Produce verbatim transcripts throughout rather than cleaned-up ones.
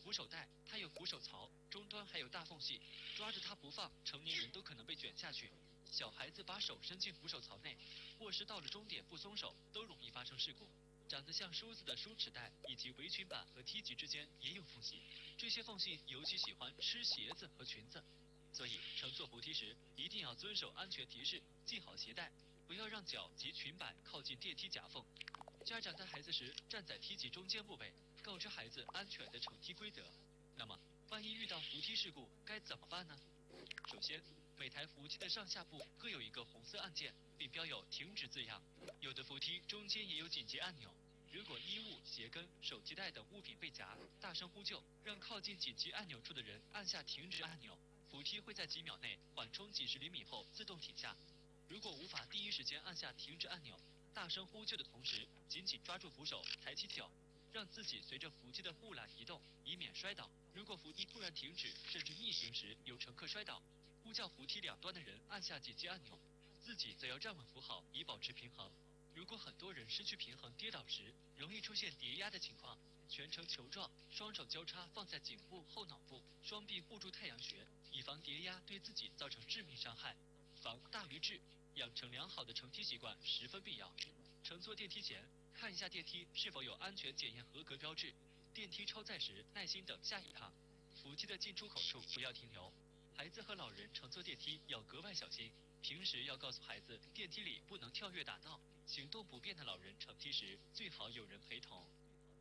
扶手带，它有扶手槽，终端还有大缝隙，抓着它不放，成年人都可能被卷下去。小孩子把手伸进扶手槽内，或是到了终点不松手，都容易发生事故。长得像梳子的梳齿带以及围裙板和梯级之间也有缝隙，这些缝隙尤其喜欢吃鞋子和裙子。所以乘坐扶梯时一定要遵守安全提示，系好鞋带，不要让脚及裙摆靠近电梯夹缝。家长带孩子时站在梯级中间部位，告知孩子安全的乘梯规则。那么，万一遇到扶梯事故该怎么办呢？首先，每台扶梯的上下部各有一个红色按键，并标有停止字样。有的扶梯中间也有紧急按钮。如果衣物、鞋跟、手提袋等物品被夹，大声呼救，让靠近紧急按钮处的人按下停止按钮，扶梯会在几秒内缓冲几十厘米后自动停下。如果无法第一时间按下停止按钮，大声呼救的同时，紧紧抓住扶手，抬起脚，让自己随着扶梯的护栏移动，以免摔倒。如果扶梯突然停止，甚至逆行时有乘客摔倒，呼叫扶梯两端的人按下紧急按钮，自己则要站稳扶好，以保持平衡。如果很多人失去平衡跌倒时，容易出现跌压的情况，全程球状，双手交叉放在颈部后脑部，双臂护住太阳穴，以防跌压对自己造成致命伤害。防大于治，养成良好的乘梯习惯十分必要。乘坐电梯前，看一下电梯是否有安全检验合格标志。电梯超载时，耐心等下一趟。扶梯的进出口处不要停留。孩子和老人乘坐电梯要格外小心。平时要告诉孩子，电梯里不能跳跃打闹。行动不便的老人乘梯时，最好有人陪同。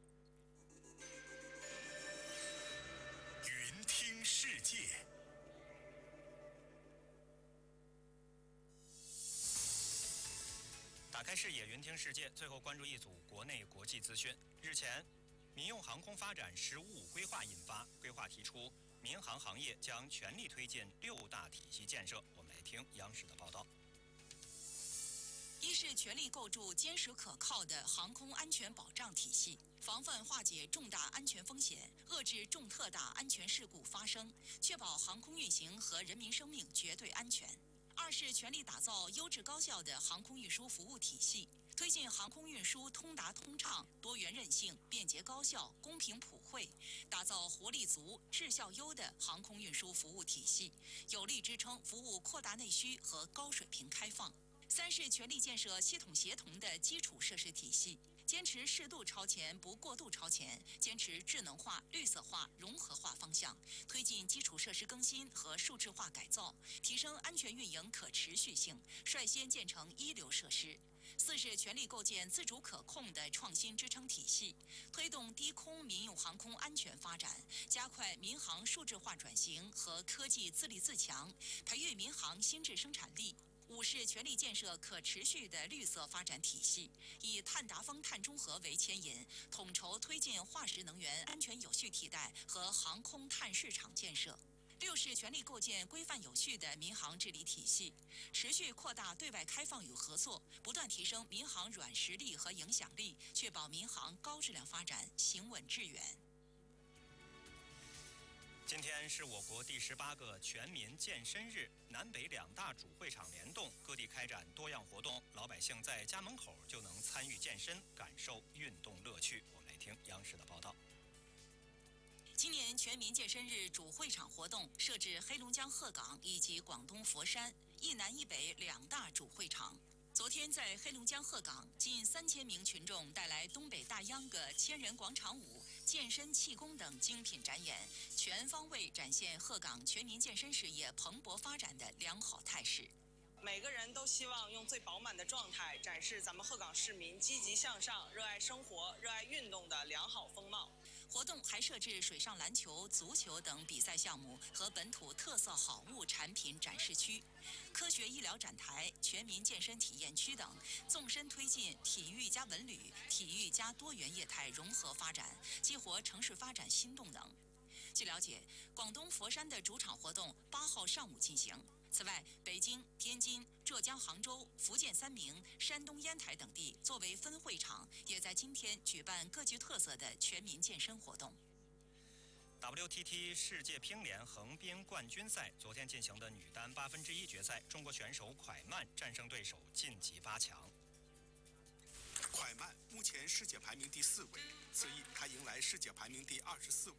云听世界。打开视野，云听世界。最后关注一组国内国际资讯。日前，民用航空发展“十五五”规划印发，规划提出，民航行业将全力推进六大体系建设。我们来听央视的报道。 一是全力构筑坚实可靠的航空安全保障体系，防范化解重大安全风险，遏制重特大安全事故发生，确保航空运行和人民生命绝对安全。二是全力打造优质高效的航空运输服务体系，推进航空运输通达通畅、多元韧性、便捷高效、公平普惠，打造活力足、质效优的航空运输服务体系，有力支撑服务扩大内需和高水平开放。三是全力建设系统协同的基础设施体系，坚持适度超前不过度超前，坚持智能化、绿色化、融合化方向，推进基础设施更新和数字化改造，提升安全运营可持续性，率先建成一流设施。四是全力构建自主可控的创新支撑体系，推动低空民用航空安全发展，加快民航数字化转型和科技自立自强，培育民航新质生产力。五是全力建设可持续的绿色发展体系，以碳达峰、碳中和为牵引，统筹推进化石能源安全有序替代和航空碳市场建设。六是全力构建规范有序的民航治理体系，持续扩大对外开放与合作，不断提升民航软实力和影响力，确保民航高质量发展行稳致远。 今天是我国第十八个全民健身日，南北两大主会场联动，各地开展多样活动，老百姓在家门口就能参与健身，感受运动乐趣。我们来听央视的报道。 今年全民健身日主会场活动设置黑龙江鹤岗以及广东佛山一南一北两大主会场。昨天在黑龙江鹤岗，近三千名群众带来东北大秧歌、千人广场舞、健身气功等精品展演，全方位展现鹤岗全民健身事业蓬勃发展的良好态势。 每个人都希望用最饱满的状态展示咱们鹤岗市民积极向上、热爱生活、热爱运动的良好风貌。 活动还设置水上篮球、足球等比赛项目和本土特色好物产品展示区、科学医疗展台、全民健身体验区等，纵深推进体育加文旅、体育加多元业态融合发展，激活城市发展新动能。据了解，广东佛山的主场活动八号上午进行。此外，北京、天津、浙江杭州、福建三明、山东烟台等地作为分会场，也在今天举办各具特色的全民健身活动。 W T T 世界乒联横滨冠军赛昨天进行的女单八分之一决赛，中国选手蒯曼战胜对手晋级八强。 蒯曼目前世界排名第四位，此役她迎来世界排名第二十四位